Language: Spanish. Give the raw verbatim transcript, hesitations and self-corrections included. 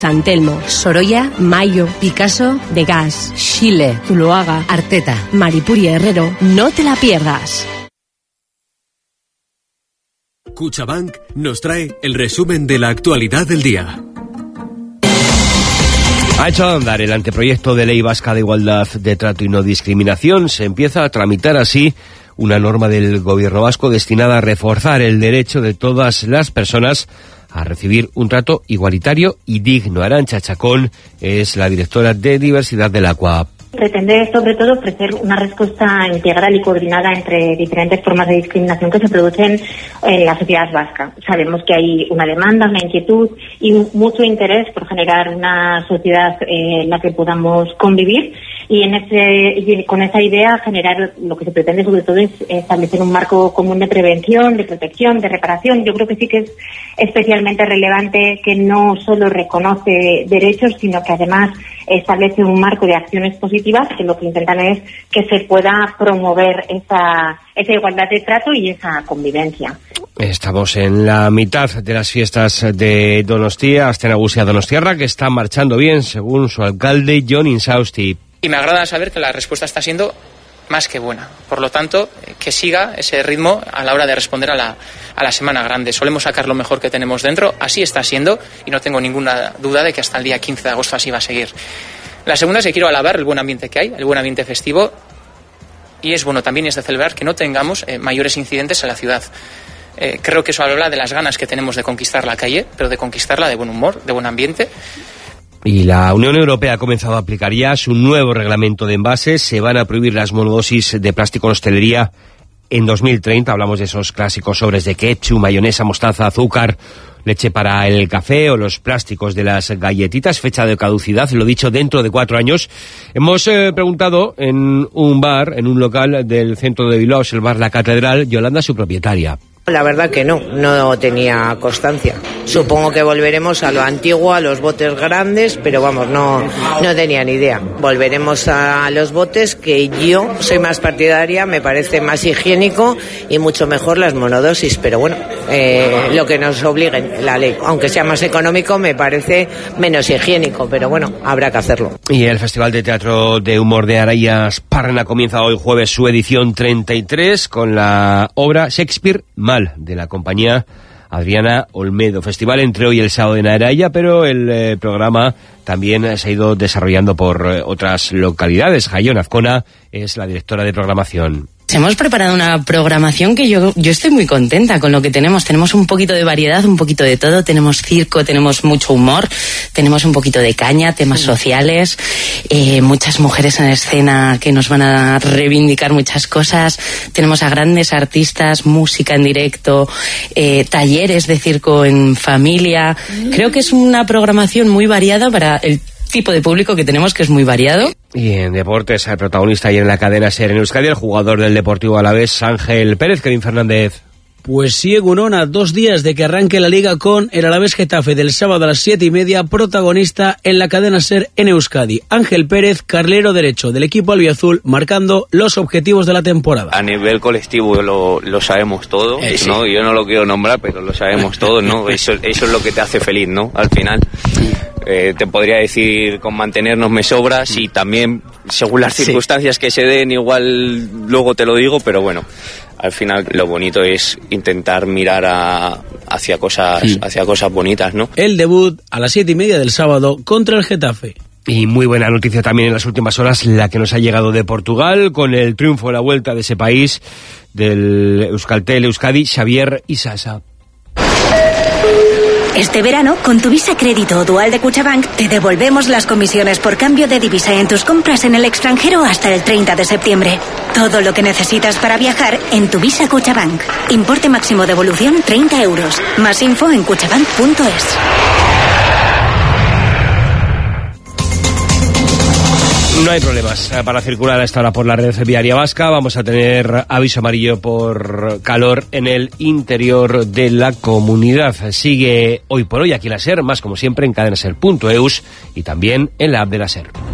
San Telmo, Sorolla, Mayo, Picasso, Degas, Chile, Zuloaga, Arteta, Maripuri Herrero. No te la pierdas. Cuchabank nos trae el resumen de la actualidad del día. Ha hecho andar el anteproyecto de ley vasca de igualdad de trato y no discriminación. Se empieza a tramitar así una norma del gobierno vasco destinada a reforzar el derecho de todas las personas a recibir un trato igualitario y digno. Arantxa Chacón es la directora de diversidad del ACUA. Pretende sobre todo ofrecer una respuesta integral y coordinada entre diferentes formas de discriminación que se producen en la sociedad vasca. Sabemos que hay una demanda, una inquietud y mucho interés por generar una sociedad en la que podamos convivir, y en ese y con esa idea generar lo que se pretende sobre todo es establecer un marco común de prevención, de protección, de reparación. Yo creo que sí que es especialmente relevante que no solo reconoce derechos, sino que además establece un marco de acciones positivas que lo que intentan es que se pueda promover esa, esa igualdad de trato y esa convivencia. Estamos en la mitad de las fiestas de Donostia, Aste Nagusia Donostiarra, que está marchando bien, según su alcalde, Jon Insausti. Y me agrada saber que la respuesta está siendo más que buena. Por lo tanto, que siga ese ritmo a la hora de responder a la, a la Semana Grande. Solemos sacar lo mejor que tenemos dentro, así está siendo, y no tengo ninguna duda de que hasta el día quince de agosto así va a seguir. La segunda es que quiero alabar el buen ambiente que hay, el buen ambiente festivo, y es bueno también es de celebrar que no tengamos eh, mayores incidentes en la ciudad. Eh, creo que eso habla de las ganas que tenemos de conquistar la calle, pero de conquistarla de buen humor, de buen ambiente. Y la Unión Europea ha comenzado a aplicar ya su nuevo reglamento de envases. Se van a prohibir las monodosis de plástico en hostelería en dos mil treinta. Hablamos de esos clásicos sobres de ketchup, mayonesa, mostaza, azúcar, leche para el café o los plásticos de las galletitas. Fecha de caducidad, lo dicho, dentro de cuatro años. Hemos eh, preguntado en un bar, en un local del centro de Bilbao, el bar La Catedral, Yolanda, su propietaria. La verdad que no, no tenía constancia. Supongo que volveremos a lo antiguo, a los botes grandes, pero vamos, no, no tenía ni idea. Volveremos a los botes, que yo soy más partidaria, me parece más higiénico y mucho mejor las monodosis, pero bueno, eh, lo que nos obliguen la ley. Aunque sea más económico, me parece menos higiénico, pero bueno, habrá que hacerlo. Y el Festival de Teatro de Humor de Arayas Parna comienza hoy jueves su edición treinta y tres con la obra Shakespeare Mal, de la compañía Adriana Olmedo. Festival entre hoy y el sábado en Araya, pero el eh, programa también se ha ido desarrollando por eh, otras localidades. Jaion Azcona es la directora de programación. Hemos preparado una programación que yo, yo estoy muy contenta con lo que tenemos. Tenemos un poquito de variedad, un poquito de todo. Tenemos circo, tenemos mucho humor, tenemos un poquito de caña, temas sociales, eh, muchas mujeres en escena que nos van a reivindicar muchas cosas. Tenemos a grandes artistas, música en directo, eh, talleres de circo en familia. Creo que es una programación muy variada para el tipo de público que tenemos, que es muy variado. Y en deportes, el protagonista ayer en la cadena SER en Euskadi, el jugador del Deportivo Alavés, Ángel Pérez. Kevin Fernández. Pues sí, Egunon, a dos días de que arranque la Liga con el Alavés Getafe del sábado a las siete y media, protagonista en la cadena SER en Euskadi. Ángel Pérez, carrilero derecho del equipo albiazul, marcando los objetivos de la temporada. A nivel colectivo lo, lo sabemos todo, eh, sí. ¿no? Yo no lo quiero nombrar, pero lo sabemos todo, ¿no? Eso, eso es lo que te hace feliz, ¿no? Al final. Eh, te podría decir con mantenernos me sobra, si también según las circunstancias sí. que se den igual luego te lo digo, pero bueno, al final lo bonito es intentar mirar a, hacia cosas sí. hacia cosas bonitas, ¿no? El debut a las siete y media del sábado contra el Getafe. Y muy buena noticia también en las últimas horas, la que nos ha llegado de Portugal, con el triunfo de la vuelta de ese país, del Euskaltel Euskadi, Xavier Isasa. Este verano, con tu Visa Crédito o Dual de Cuchabank, te devolvemos las comisiones por cambio de divisa en tus compras en el extranjero hasta el treinta de septiembre. Todo lo que necesitas para viajar en tu Visa Cuchabank. Importe máximo de devolución treinta euros. Más info en cuchabank punto es. No hay problemas para circular a esta hora por la red viaria vasca. Vamos a tener aviso amarillo por calor en el interior de la comunidad. Sigue hoy por hoy aquí la SER, más como siempre en cadena ser punto eus y también en la app de la SER.